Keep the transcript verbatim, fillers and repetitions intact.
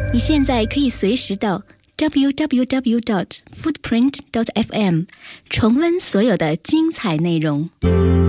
你现在可以随时到 double-u double-u double-u dot footprint dot f m 重温所有的精彩内容。